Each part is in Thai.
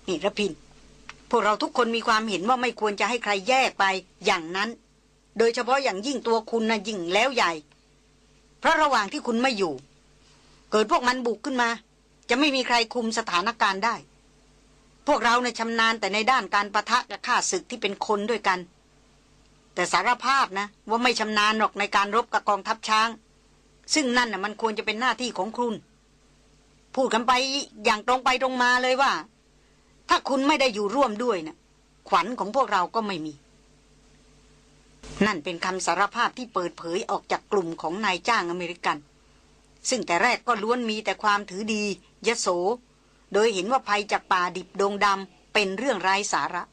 นี่ระพินพวกเราทุกคนมีความเห็นว่าไม่ควรจะให้ใครแยกไปอย่างนั้นโดยเฉพาะอย่างยิ่งตัวคุณนะยิ่งแล้วใหญ่เพราะระหว่างที่คุณไม่อยู่เกิดพวกมันบุกขึ้นมาจะไม่มีใครคุมสถานการณ์ได้พวกเราเนี่ยชำนาญแต่ในด้านการปะทะกับข้าศึกที่เป็นคนด้วยกันแต่สารภาพนะว่าไม่ชำนาญหรอกในการรบกับกองทัพช้างซึ่งนั่นน่ะมันควรจะเป็นหน้าที่ของคุณพูดกันไปอย่างตรงไปตรงมาเลยว่าถ้าคุณไม่ได้อยู่ร่วมด้วยนะขวัญของพวกเราก็ไม่มีนั่นเป็นคำสารภาพที่เปิดเผยออกจากกลุ่มของนายจ้างอเมริกันซึ่งแต่แรกก็ล้วนมีแต่ความถือดียโสโดยเห็นว่าภัยจากป่าดิบดงดำเป็นเรื่องไร้สาระ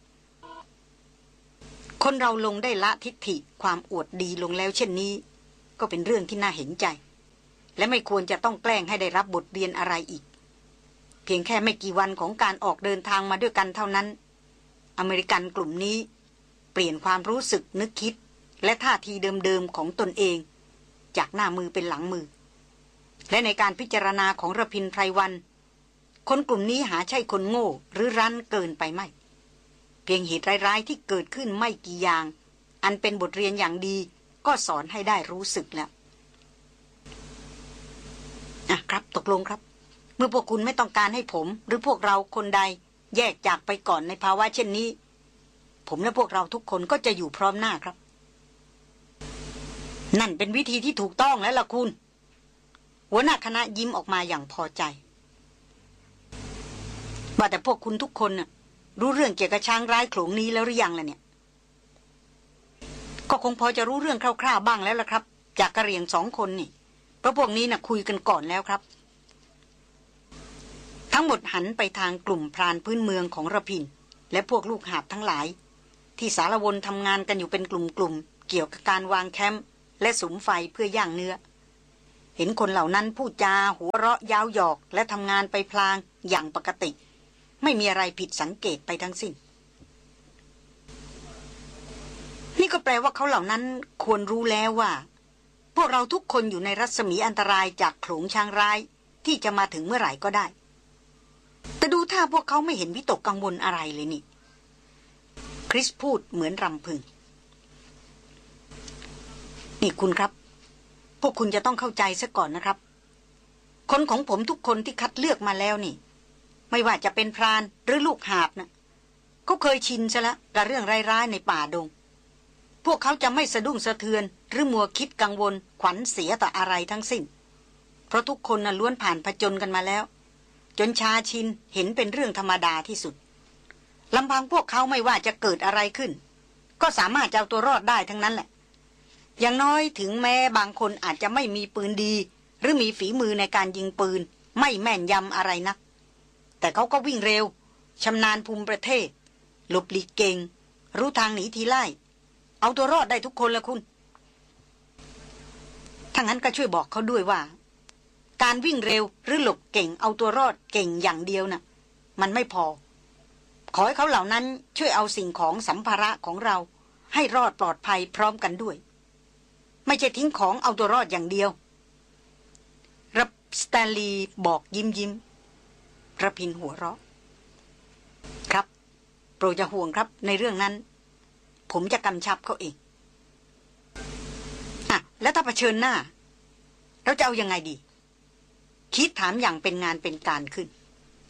คนเราลงได้ละทิฐิความอวดดีลงแล้วเช่นนี้ก็เป็นเรื่องที่น่าเห็นใจและไม่ควรจะต้องแกล้งให้ได้รับบทเรียนอะไรอีกเพียงแค่ไม่กี่วันของการออกเดินทางมาด้วยกันเท่านั้นอเมริกันกลุ่มนี้เปลี่ยนความรู้สึกนึกคิดและท่าทีเดิมๆของตนเองจากหน้ามือเป็นหลังมือและในการพิจารณาของระพินไพรวันคนกลุ่มนี้หาใช่คนโง่หรือรั้นเกินไปไม่เพียงเหตุร้ายๆที่เกิดขึ้นไม่กี่อย่างอันเป็นบทเรียนอย่างดีก็สอนให้ได้รู้สึกแล้วครับตกลงครับเมื่อพวกคุณไม่ต้องการให้ผมหรือพวกเราคนใดแยกจากไปก่อนในภาวะเช่นนี้ผมและพวกเราทุกคนก็จะอยู่พร้อมหน้าครับนั่นเป็นวิธีที่ถูกต้องแล้วล่ะคุณหัวหน้าคณะยิ้มออกมาอย่างพอใจว่าแต่พวกคุณทุกคนน่ะรู้เรื่องเกี่ยวกับช้างร้ายโขลงนี้แล้วหรือยังล่ะเนี่ยก็คงพอจะรู้เรื่องคร่าวๆบ้างแล้วล่ะครับจากกระเหรี่ยง2 คนนี่เพราะพวกนี้น่ะคุยกันก่อนแล้วครับทั้งหมดหันไปทางกลุ่มพรานพื้นเมืองของระพินและพวกลูกหาบทั้งหลายที่สารวนทำงานกันอยู่เป็นกลุ่มๆเกี่ยวกับการวางแคมป์และสุมไฟเพื่อย่างเนื้อเห็นคนเหล่านั้นพูดจาหัวเราะยาวหยอกและทำงานไปพลางอย่างปกติไม่มีอะไรผิดสังเกตไปทั้งสิ้นนี่ก็แปลว่าเขาเหล่านั้นควรรู้แล้วว่าพวกเราทุกคนอยู่ในรัศมีอันตรายจากโขลงช้างร้ายที่จะมาถึงเมื่อไหร่ก็ได้แต่ดูท่าพวกเขาไม่เห็นวิตกกังวลอะไรเลยนี่คริสพูดเหมือนรำพึงนี่คุณครับพวกคุณจะต้องเข้าใจซะก่อนนะครับคนของผมทุกคนที่คัดเลือกมาแล้วนี่ไม่ว่าจะเป็นพรานหรือลูกหาบนะเขาเคยชินซะแล้วกับเรื่องร้ายๆในป่าดงพวกเขาจะไม่สะดุ้งสะเทือนหรือมัวคิดกังวลขวัญเสียต่ออะไรทั้งสิ้นเพราะทุกคนน่ะล้วนผ่านผจญกันมาแล้วจนชาชินเห็นเป็นเรื่องธรรมดาที่สุดลำพังพวกเขาไม่ว่าจะเกิดอะไรขึ้นก็สามารถจะเอาตัวรอดได้ทั้งนั้นแหละอย่างน้อยถึงแม้บางคนอาจจะไม่มีปืนดีหรือมีฝีมือในการยิงปืนไม่แม่นยำอะไรนักแต่เขาก็วิ่งเร็วชำนาญภูมิประเทศหลบหลีกเก่งรู้ทางหนีทีไล่เอาตัวรอดได้ทุกคนละคุณถ้างั้นก็ช่วยบอกเขาด้วยว่าการวิ่งเร็วหรือหลบเก่งเอาตัวรอดเก่งอย่างเดียวน่ะมันไม่พอขอให้เขาเหล่านั้นช่วยเอาสิ่งของสัมภาระของเราให้รอดปลอดภัยพร้อมกันด้วยไม่ใช่ทิ้งของเอาตัวรอดอย่างเดียวรับสแตนลีย์บอกยิ้มระพินหัวเราะครับโปรดอย่าห่วงครับในเรื่องนั้นผมจะกำชับเขาเองแล้วถ้าเผชิญหน้าเราจะเอายังไงดีคิดถามอย่างเป็นงานเป็นการขึ้น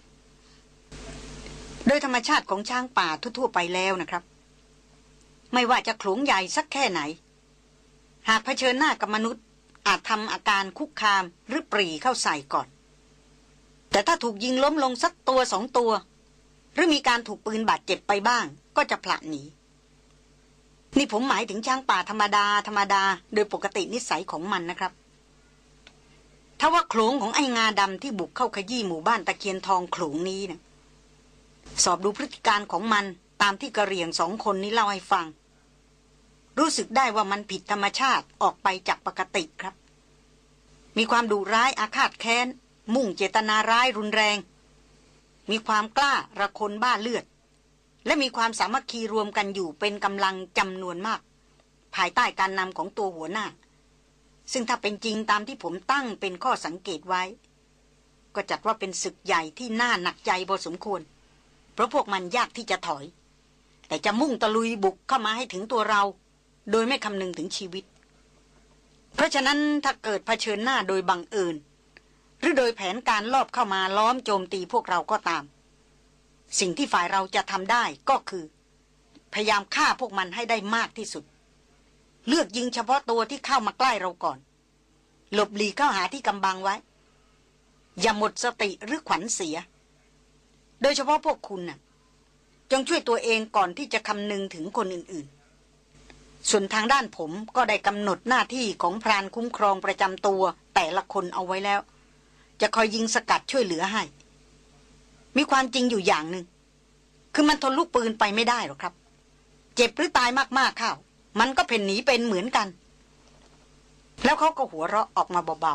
โดยธรรมชาติของช้างป่าทั่วๆไปแล้วนะครับไม่ว่าจะโขลงใหญ่สักแค่ไหนหากเผชิญหน้ากับมนุษย์อาจทำอาการคุกคามหรือปรีเข้าใส่ก่อนแต่ถ้าถูกยิงล้มลงสักตัว2 ตัวหรือมีการถูกปืนบาดเจ็บไปบ้างก็จะผละหนีนี่ผมหมายถึงช้างป่าธรรมดาโดยปกตินิสัยของมันนะครับถ้าว่าโขลงของไอ้งาดำที่บุกเข้าขยี้หมู่บ้านตะเคียนทองโขลงนี้นะสอบดูพฤติการของมันตามที่กระเหรี่ยง2 คนนี้เล่าให้ฟังรู้สึกได้ว่ามันผิดธรรมชาติออกไปจากปกติครับมีความดุร้ายอาฆาตแค้นมุ่งเจตนาร้ายรุนแรงมีความกล้าระคนบ้าเลือดและมีความสามัคคีรวมกันอยู่เป็นกำลังจำนวนมากภายใต้การนำของตัวหัวหน้าซึ่งถ้าเป็นจริงตามที่ผมตั้งเป็นข้อสังเกตไว้ก็จัดว่าเป็นศึกใหญ่ที่น่าหนักใจพอสมควรเพราะพวกมันยากที่จะถอยแต่จะมุ่งตะลุยบุกเข้ามาให้ถึงตัวเราโดยไม่คำนึงถึงชีวิตเพราะฉะนั้นถ้าเกิดเผชิญหน้าโดยบังเอิญหรือโดยแผนการลอบเข้ามาล้อมโจมตีพวกเราก็ตามสิ่งที่ฝ่ายเราจะทำได้ก็คือพยายามฆ่าพวกมันให้ได้มากที่สุดเลือกยิงเฉพาะตัวที่เข้ามาใกล้เราก่อนหลบหลีกเข้าหาที่กำบังไว้อย่าหมดสติหรือขวัญเสียโดยเฉพาะพวกคุณน่ะจงช่วยตัวเองก่อนที่จะคำนึงถึงคนอื่นๆส่วนทางด้านผมก็ได้กำหนดหน้าที่ของพรานคุ้มครองประจำตัวแต่ละคนเอาไว้แล้วจะคอยยิงสกัดช่วยเหลือให้มีความจริงอยู่อย่างหนึ่งคือมันทนลูกปืนไปไม่ได้หรอกครับเจ็บหรือตายมากๆเข้ามันก็เพ่นหนีเป็นเหมือนกันแล้วเขาก็หัวเราะออกมาเบา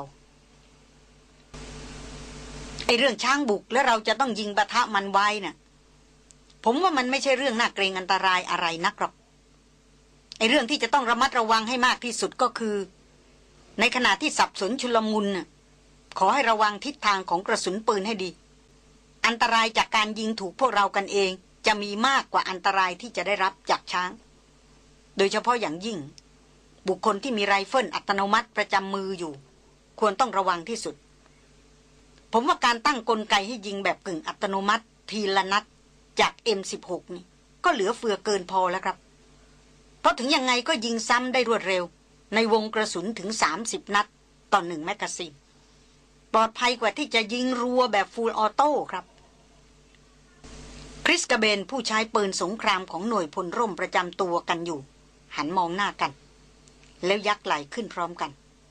ๆไอ้เรื่องช้างบุกแล้วเราจะต้องยิงปะทะมันไว้น่ะผมว่ามันไม่ใช่เรื่องน่าเกรงอันตรายอะไรนักหรอกไอ้เรื่องที่จะต้องระมัดระวังให้มากที่สุดก็คือในขณะที่สับสนชุลมุนน่ะขอให้ระวังทิศทางของกระสุนปืนให้ดีอันตรายจากการยิงถูกพวกเรากันเองจะมีมากกว่าอันตรายที่จะได้รับจากช้างโดยเฉพาะอย่างยิ่งบุคคลที่มีไรเฟิลอัตโนมัติประจำมืออยู่ควรต้องระวังที่สุดผมว่าการตั้งกลไกให้ยิงแบบกึ่งอัตโนมัติทีละนัดจาก M16 นี่ก็เหลือเฟือเกินพอแล้วครับเพราะถึงยังไงก็ยิงซ้ำได้รวดเร็วในวงกระสุนถึง30นัดต่อ1แมกกาซีนปลอดภัยกว่าที่จะยิงรัวแบบฟูลออโต้ครับคริสกาเบนผู้ใช้ปืนสงครามของหน่วยพลร่มประจำตัวกันอยู่หันมองหน้ากันแล้วยักไหล่ขึ้นพร้อมกัน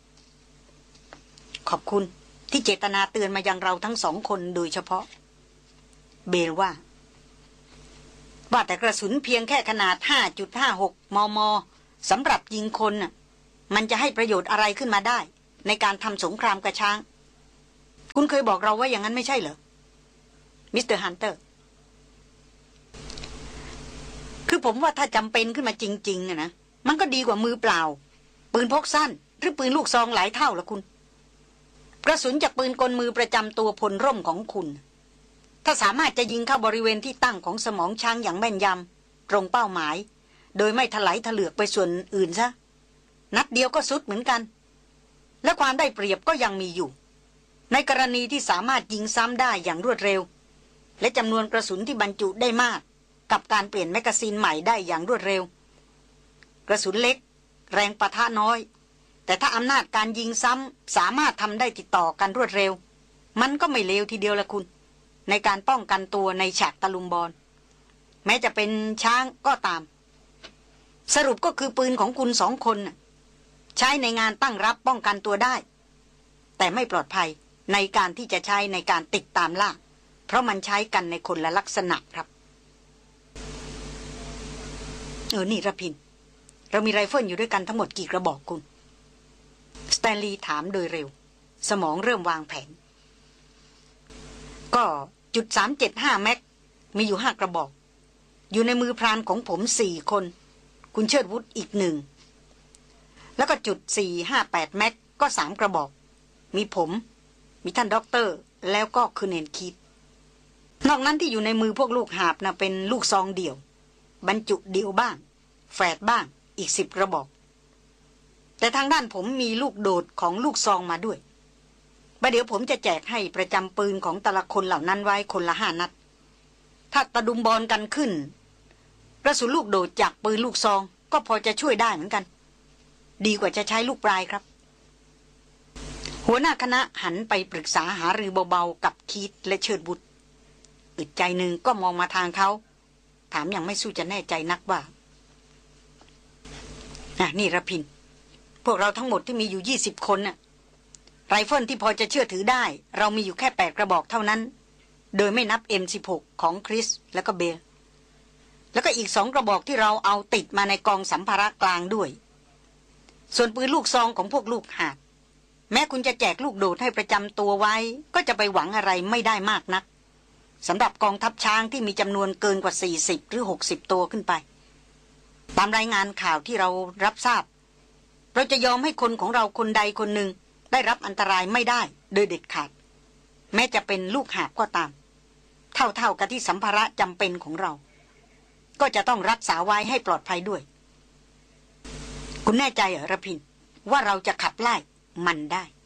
ขอบคุณที่เจตนาเตือนมายังเราทั้งสองคนโดยเฉพาะเบลว่าแต่กระสุนเพียงแค่ขนาด 5.56 มม.สำหรับยิงคนน่ะมันจะให้ประโยชน์อะไรขึ้นมาได้ในการทำสงครามกระช้างคุณเคยบอกเราว่าอย่างนั้นไม่ใช่เหรอมิสเตอร์ฮันเตอร์คือผมว่าถ้าจำเป็นขึ้นมาจริงๆนะมันก็ดีกว่ามือเปล่าปืนพกสั้นหรือปืนลูกซองหลายเท่าละคุณกระสุนจากปืนกลมือประจำตัวพลร่มของคุณถ้าสามารถจะยิงเข้าบริเวณที่ตั้งของสมองช้างอย่างแม่นยำตรงเป้าหมายโดยไม่ถลายถลอกไปส่วนอื่นซะนัดเดียวก็สุดเหมือนกันและความได้เปรียบก็ยังมีอยู่ในกรณีที่สามารถยิงซ้ำได้อย่างรวดเร็วและจำนวนกระสุนที่บรรจุได้มากกับการเปลี่ยนแมกกาซีนใหม่ได้อย่างรวดเร็วกระสุนเล็กแรงปะทะน้อยแต่ถ้าอำนาจการยิงซ้ำสามารถทำได้ติดต่อกันรวดเร็วมันก็ไม่เลวทีเดียวละคุณในการป้องกันตัวในฉากตะลุมบอลแม้จะเป็นช้างก็ตามสรุปก็คือปืนของคุณสองคนใช้ในงานตั้งรับป้องกันตัวได้แต่ไม่ปลอดภัยในการที่จะใช้ในการติดตามล่าเพราะมันใช้กันในคนละลักษณะครับนี่ระพินเรามีไรเฟิลอยู่ด้วยกันทั้งหมดกี่กระบอกคุณสแตนลีย์ถามโดยเร็วสมองเริ่มวางแผนก็.375 แม็กมีอยู่5กระบอกอยู่ในมือพรานของผม4คนคุณเชิดวุฒิอีก1แล้วก็.458 แม็กก็3กระบอกมีผมมีท่านด็อกเตอร์แล้วก็คือเนนคิดนอกนั้นที่อยู่ในมือพวกลูกหาบนะเป็นลูกซองเดี่ยวบรรจุเดี่ยวบ้างแฝดบ้างอีก10กระบอกแต่ทางด้านผมมีลูกโดดของลูกซองมาด้วยเดี๋ยวผมจะแจกให้ประจำปืนของแต่ละคนเหล่านั้นไว้คนละ5 นัดถ้าตะดุมบอลกันขึ้นกระสุนลูกโดดจากปืนลูกซองก็พอจะช่วยได้เหมือนกันดีกว่าจะใช้ลูกปลายครับหัวหน้าคณะหันไปปรึกษาหารือเบาๆกับคีตและเชิดบุตรอึดใจหนึ่งก็มองมาทางเขาถามอย่างไม่สู้จะแน่ใจนักว่านี่ระพินพวกเราทั้งหมดที่มีอยู่20 คนน่ะไรเฟิลที่พอจะเชื่อถือได้เรามีอยู่แค่8กระบอกเท่านั้นโดยไม่นับ M16 ของคริสแล้วก็เบลแล้วก็อีก2กระบอกที่เราเอาติดมาในกองสัมภาระกลางด้วยส่วนปืนลูกซองของพวกลูกหาบแม้คุณจะแจกลูกโดดให้ประจำตัวไว้ก็จะไปหวังอะไรไม่ได้มากนักสำหรับกองทัพช้างที่มีจำนวนเกินกว่า40หรือ60ตัวขึ้นไปตามรายงานข่าวที่เรารับทราบเราจะยอมให้คนของเราคนใดคนหนึ่งได้รับอันตรายไม่ได้โดยเด็ดขาดแม้จะเป็นลูกหาบก็ตามถ้าเท่าๆกับที่สัมภาระจำเป็นของเราก็จะต้องรักษาไว้ให้ปลอดภัยด้วยคุณแน่ใจเหรอระพินว่าเราจะขับไล่มันได้